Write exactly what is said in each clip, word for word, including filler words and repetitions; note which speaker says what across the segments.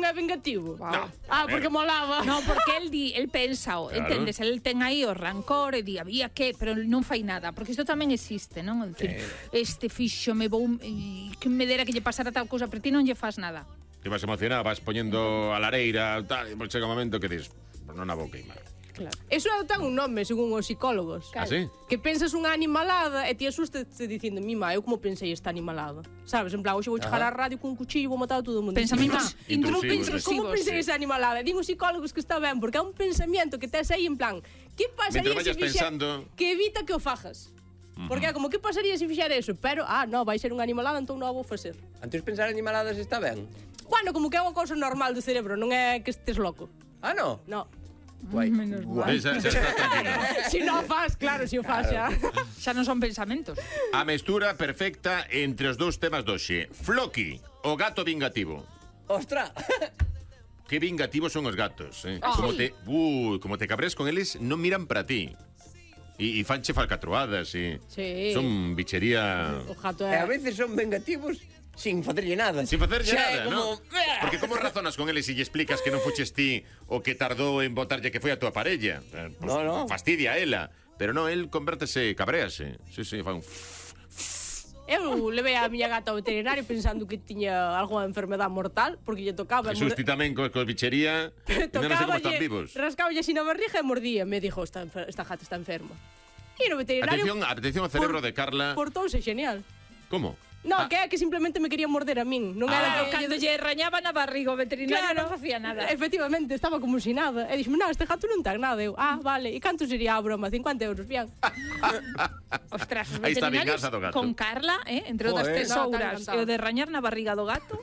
Speaker 1: é vengativo?
Speaker 2: No,
Speaker 1: ah, porque molaba.
Speaker 3: No, porque el di, el pensa, claro. entendes, el ten aí o rancor e di, había que, pero non fai nada, porque isto tamén existe, non? É dicir, eh. este fixo me vou que me dera que lle pasara tal cousa, pero ti non lle fas nada.
Speaker 2: Te vas emocionado, vas poñendo a lareira, tal, e chega un momento que dis, pues non a vou queimar.
Speaker 1: Claro. Eso ten un nome, según os psicólogos.
Speaker 2: Ah, sí?
Speaker 1: Que pensas unha animalada e ti asustas dicindo, mima, eu como pensei esta animalada? Sabes, en plan, hoxe vou chegar á radio con un cuchillo e vou matar a todo o mundo.
Speaker 3: Pensa, mima,
Speaker 1: intrusivos. Como pensei esa animalada? Digo os psicólogos que está ben, porque é un pensamento que tes aí en plan, que pasaría se fixer
Speaker 2: pensando...
Speaker 1: que evita que o fajas? Uh-huh. Porque é como, que pasaría se fixer eso? Pero, ah, non, vai ser unha animalada, entón non a vou facer.
Speaker 4: Antes pensar animaladas está ben?
Speaker 1: Bueno, como que é unha cousa normal do cerebro, non é que estés loco.
Speaker 4: Ah, non?
Speaker 1: Non.
Speaker 4: Guai.
Speaker 3: Menos
Speaker 2: guai. Xa, xa estás tranquilo.
Speaker 1: Si non faz, claro, si o faz xa.
Speaker 3: Xa non son pensamentos.
Speaker 2: A mestura perfecta entre os dous temas doxe. Floki, o gato vingativo.
Speaker 4: Ostra.
Speaker 2: Que vingativos son os gatos, eh?
Speaker 1: Oh.
Speaker 2: Como te, uh, como te cabres con eles, non miran para ti. E, e fanche falcatruadas, e
Speaker 1: sí.
Speaker 2: Son bichería...
Speaker 1: O gato
Speaker 4: é... E
Speaker 1: é...
Speaker 4: a veces son vengativos sin facerlle nada.
Speaker 2: Sin facerlle nada,
Speaker 4: como...
Speaker 2: ¿no? Porque como razonas con eles e lle explicas que non fuches ti o que tardou en botarlle que foi a tua parella? Eh, pues,
Speaker 4: no, no.
Speaker 2: Fastidia a ela. Pero non, el convértese, cabréase. Sí, sí, fa un...
Speaker 1: Eu levei a miña gata ao veterinario pensando que tiña algunha enfermedade mortal, porque lle tocaba...
Speaker 2: Jesús, ti tamén co, co bichería, non sei como están vivos.
Speaker 1: Rascáballe así na barriga e mordía. Me dixo, esta, esta gata está enferma. E no veterinario...
Speaker 2: Atención, atención ao cerebro
Speaker 1: por,
Speaker 2: de Carla.
Speaker 1: Portouse genial.
Speaker 2: Como?
Speaker 1: No,
Speaker 2: ah.
Speaker 1: que é que simplemente me quería morder a min. Non era
Speaker 3: ah, que cando lle rañaba na barriga o veterinario claro, non facía nada.
Speaker 1: Efectivamente, estaba como si nada. E dixeme, non, este gato non ten nada. Eu, ah, vale. E canto sería a broma? cincuenta euros, bien.
Speaker 3: Ostras, os
Speaker 2: aí está a
Speaker 3: veterinarios
Speaker 2: vinganza do gato.
Speaker 3: Con Carla, eh, entre outras tesouras, no, e o de rañar na barriga do gato.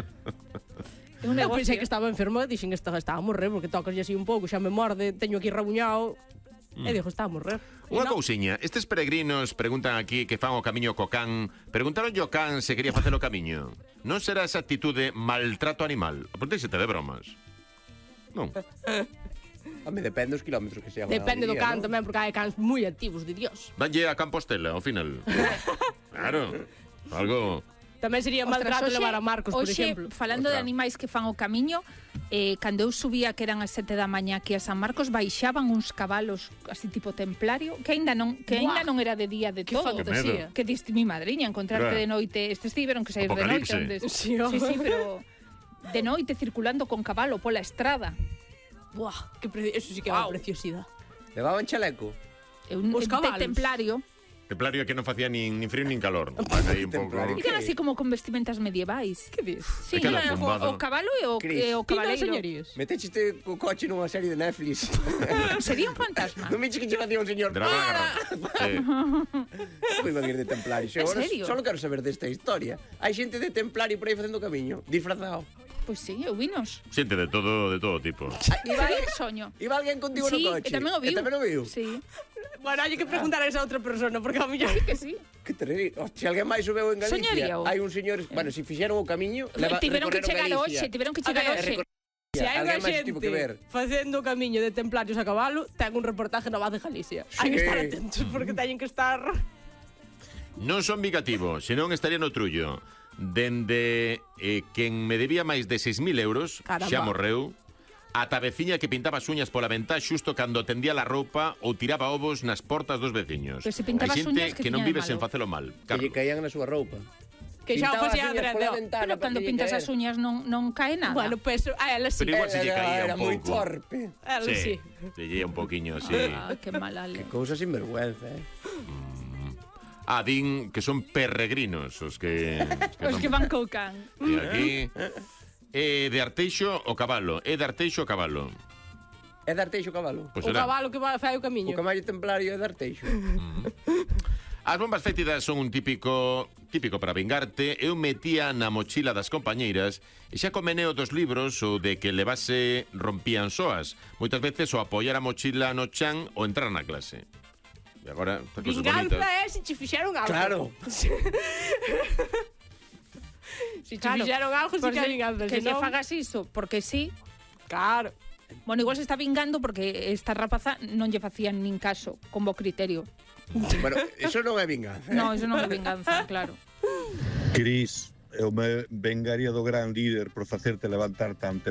Speaker 3: É un
Speaker 1: eu
Speaker 3: negocio.
Speaker 1: pensei que estaba enfermo, dixen, esta estaba a morrer, porque tocas así un pouco, xa me morde, teño aquí rabuñado. Mm. E dixo, está a morrer.
Speaker 2: Unha no. cousiña, estes peregrinos preguntan aquí que fan o camiño co can. Preguntaron o can se quería facer o camiño. Non será esa actitude maltrato animal? Apuntéisete de bromas. Non.
Speaker 4: A me depende dos kilómetros que se hagan.
Speaker 1: Depende do can
Speaker 4: ¿no?
Speaker 1: tamén, porque hai cans moi activos, de Dios.
Speaker 2: Danlle a Compostela, ao final. Claro. Algo...
Speaker 1: Tamén sería maltrato levar a Marcos, por
Speaker 3: oxe,
Speaker 1: exemplo.
Speaker 3: Falando
Speaker 2: Otra.
Speaker 3: de animais que fan o camiño, eh, cando eu subía que eran as sete da mañá aquí a San Marcos, baixaban uns cabalos así tipo templario, que aínda non que aínda non era de día de
Speaker 1: que
Speaker 3: todo.
Speaker 1: fantasía.
Speaker 3: Que diste mi madriña encontrarte
Speaker 2: Claro.
Speaker 3: de noite, estes tiveron que sair de noite,
Speaker 2: Apocalipse.
Speaker 3: onde...
Speaker 1: Sí,
Speaker 3: sí, sí, pero de noite circulando con cabalo pola estrada.
Speaker 1: Buah, que pre... eso sí que é wow. Unha preciosidade.
Speaker 4: Levaban chaleco?
Speaker 3: É un
Speaker 1: Os
Speaker 3: de
Speaker 1: cabalos.
Speaker 3: templario.
Speaker 2: Templario que non facía nin, nin frío nin calor. Van aí un pouco...
Speaker 3: E que así como con vestimentas medievais.
Speaker 1: Que dis?
Speaker 3: Sí,
Speaker 2: Aquela
Speaker 3: o,
Speaker 2: bombada.
Speaker 3: o cabalo e o,
Speaker 4: Cris.
Speaker 3: e o
Speaker 1: Ti non,
Speaker 3: cabaleiro.
Speaker 1: señorías?
Speaker 4: Metechiste co coche nunha serie de Netflix.
Speaker 3: Sería un fantasma.
Speaker 4: Non me dices que che facía un señor.
Speaker 2: Dragón
Speaker 4: Para!
Speaker 2: sí.
Speaker 4: Como iban a ir de templario?
Speaker 3: En
Speaker 4: Agora
Speaker 3: serio?
Speaker 4: só quero saber desta historia. Hai xente de templario por aí facendo camiño, disfrazado.
Speaker 3: Pois sí, eu vinos.
Speaker 2: Xente de todo, de todo tipo.
Speaker 3: Iba aí soño.
Speaker 4: Iba alguén contigo
Speaker 3: Sí,
Speaker 4: no coche?
Speaker 3: e tamén o viu.
Speaker 4: E tamén o viu?
Speaker 3: Sí,
Speaker 1: Bueno, hai que preguntar a esa outra persona, porque a miña...
Speaker 3: que sí.
Speaker 4: Que terrible. Oh, se alguén máis o veu en Galicia,
Speaker 3: Soñaríao.
Speaker 4: hai un señor, bueno, se fixeron o camiño, leva,
Speaker 3: Tiveron que
Speaker 4: recorreron
Speaker 3: chegar
Speaker 4: Galicia.
Speaker 3: hoxe, tiveron que
Speaker 1: A
Speaker 3: chegar
Speaker 1: ver,
Speaker 3: hoxe.
Speaker 1: Se hai unha
Speaker 4: Alguén máis tivo que ver.
Speaker 1: xente facendo o camiño de templarios a cabalo, ten un reportaje na Voz de Galicia. Hai que estar atentos, porque teñen que estar...
Speaker 2: Non son vigativo, senón estaría no trullo. Dende eh, quen me debía máis de seis mil euros,
Speaker 1: Caramba.
Speaker 2: xa morreu, ata a veciña que pintaba as uñas pola ventá xusto cando tendía la roupa ou tiraba ovos nas portas dos veciños.
Speaker 3: Pero se pintaba
Speaker 2: Hai
Speaker 3: as
Speaker 2: xente
Speaker 3: uñas, que
Speaker 2: que non
Speaker 3: tiña de
Speaker 2: vive
Speaker 3: malo?
Speaker 2: sen facelo mal.
Speaker 4: Que lle
Speaker 2: Carlos.
Speaker 4: caían na súa roupa.
Speaker 1: Que xa o
Speaker 4: Pintaba as
Speaker 1: facía
Speaker 4: uñas
Speaker 1: adrede.
Speaker 4: pola ventana
Speaker 3: Pero
Speaker 4: para
Speaker 3: cando
Speaker 4: que lle
Speaker 3: pintas
Speaker 4: caer.
Speaker 3: as uñas non, non cae nada.
Speaker 1: Bueno, pues, a ela sí.
Speaker 2: Pero igual se lle
Speaker 4: Era-
Speaker 2: caía
Speaker 4: Era
Speaker 2: un
Speaker 4: moi
Speaker 2: pouco.
Speaker 4: torpe.
Speaker 1: A ela sí.
Speaker 2: Se lle un poquinho así.
Speaker 3: Ah, que mal, Ale.
Speaker 4: Cousa sin vergüenza, eh.
Speaker 2: Ah, din que son peregrinos os que...
Speaker 3: Os que van co can.
Speaker 2: E aquí... É de Arteixo o cabalo. É de Arteixo o cabalo.
Speaker 4: É de Arteixo o cabalo.
Speaker 2: Pois
Speaker 1: O
Speaker 2: será.
Speaker 1: cabalo que vai fai o
Speaker 4: O
Speaker 1: camiño.
Speaker 4: camallo templario é de Arteixo.
Speaker 2: As bombas fétidas son un típico típico para vingarte. Eu metía na mochila das compañeiras e xa comeneo dos libros o de que levase rompían soas. Moitas veces o apoiar a mochila no chan ou entrar na clase. E agora, estas cosas
Speaker 1: Vinganza
Speaker 2: bonitas.
Speaker 1: é se che fixeron algo.
Speaker 4: Claro.
Speaker 1: Se che
Speaker 3: Claro,
Speaker 1: fixeron algo, se
Speaker 3: Por
Speaker 1: que é
Speaker 3: se-
Speaker 1: vinganza.
Speaker 3: que
Speaker 1: se
Speaker 3: lle
Speaker 1: non-
Speaker 3: fagas iso, porque sí.
Speaker 1: Claro.
Speaker 3: Bueno, igual se está vingando porque esta rapaza non lle facían nin caso, con bo criterio.
Speaker 4: Bueno, eso non é vinganza. eh.
Speaker 3: No, eso non é vinganza, claro.
Speaker 5: Cris, eu me vengaría do gran líder por facerte levantar tan temprano.